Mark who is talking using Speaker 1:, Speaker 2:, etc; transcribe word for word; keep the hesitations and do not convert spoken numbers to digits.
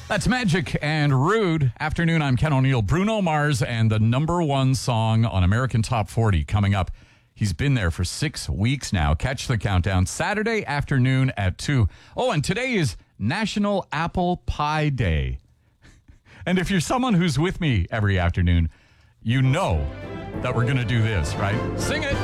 Speaker 1: That's Magic and Rude. Afternoon, I'm Ken O'Neill. Bruno Mars and the number one song on American Top forty coming up. He's been there for six weeks now. Catch the countdown Saturday afternoon at two. Oh, and today is National Apple Pie Day. And if you're someone who's with me every afternoon, you know that we're going to do this, right? Sing it.